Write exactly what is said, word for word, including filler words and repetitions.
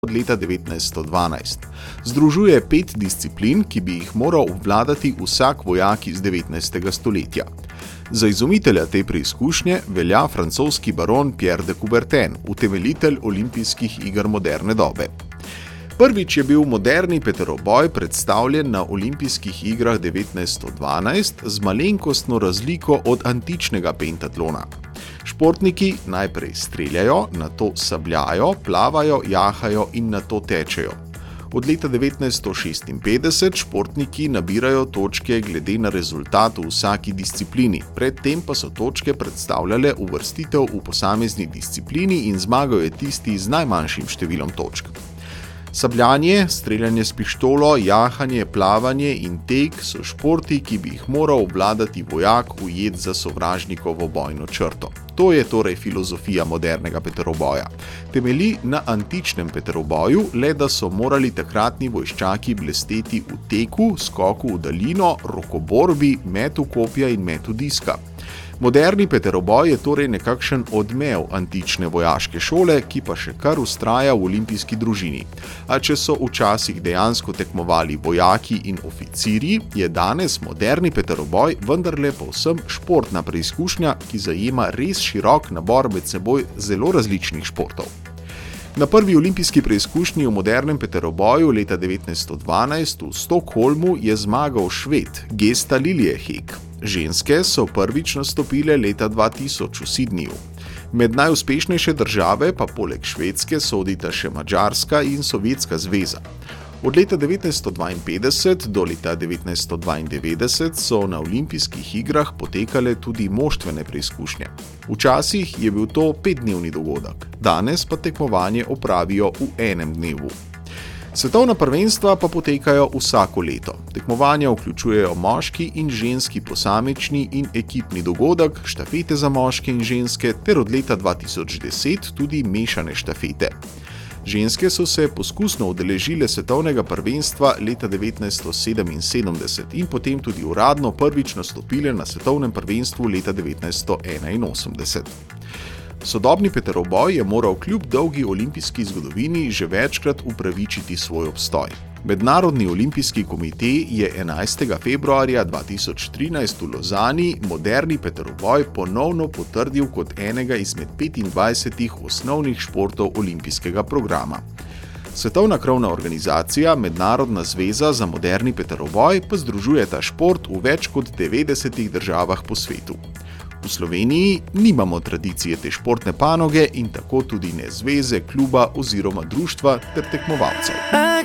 od leta devetnajststo dvanajst. Združuje pet disciplin, ki bi jih moral obvladati vsak vojak iz devetnajstega stoletja. Za izumitelja te preizkušnje velja francoski baron Pierre de Coubertin, utemeljitelj olimpijskih iger moderne dobe. Prvič je bil moderni peteroboj predstavljen na olimpijskih igrah devetnajststo dvanajst z malenkostno razliko od antičnega pentatlona. Športniki najprej streljajo, nato sabljajo, plavajo, jahajo in nato tečejo. Od leta devetnajststo šestinpetdeset športniki nabirajo točke glede na rezultat v vsaki disciplini, predtem pa so točke predstavljale uvrstitev v posamezni disciplini in zmagal je tisti z najmanjšim številom točk. Sabljanje, streljanje s pištolo, jahanje, plavanje in tek so športi, ki bi jih moral obvladati vojak ujet za sovražnikovo bojno črto. To je torej filozofija modernega peteroboja. Temelji na antičnem peteroboju, le da so morali takratni vojščaki blesteti v teku, skoku v daljino, rokoborbi, metu kopja in metu diska. Moderni peteroboj je torej nekakšen odmev antične vojaške šole, ki pa še kar vztraja v olimpijski družini. A če so včasih dejansko tekmovali vojaki in oficirji, je danes moderni peteroboj vendarle povsem športna preizkušnja, ki zajema res širok nabor med seboj zelo različnih športov. Na prvi olimpijski preizkušnji v modernem peteroboju leta devetnajststo dvanajst v Stockholmu je zmagal Šved Gesta Liljehed. Ženske so prvič nastopile leta dva tisoč v Sydneyju. Med najuspešnejše države pa poleg Švedske sodita še Madžarska in Sovjetska zveza. Od leta devetnajststo dvainpetdeset do leta devetnajststo dvaindevetdeset so na olimpijskih igrah potekale tudi moštvene preizkušnje. Včasih je bil to petdnevni dogodek, danes pa tekmovanje opravijo v enem dnevu. Svetovna prvenstva pa potekajo vsako leto. Tekmovanja vključujejo moški in ženski posamični in ekipni dogodek, štafete za moške in ženske ter od leta dva tisoč deset tudi mešane štafete. Ženske so se poskusno udeležile svetovnega prvenstva leta devetnajststo sedeminsedemdeset in potem tudi uradno prvič nastopile na svetovnem prvenstvu leta devetnajststo enainosemdeset. Sodobni peteroboj je moral kljub dolgi olimpijski zgodovini že večkrat upravičiti svoj obstoj. Mednarodni olimpijski komite je enajstega februarja dva tisoč trinajst v Lozani moderni peteroboj ponovno potrdil kot enega izmed petindvajsetih osnovnih športov olimpijskega programa. Svetovna krovna organizacija Mednarodna zveza za moderni peteroboj pa združuje ta šport v več kot devetdesetih državah po svetu. V Sloveniji nimamo tradicije te športne panoge in tako tudi ne zveze, kluba oziroma društva ter tekmovalcev.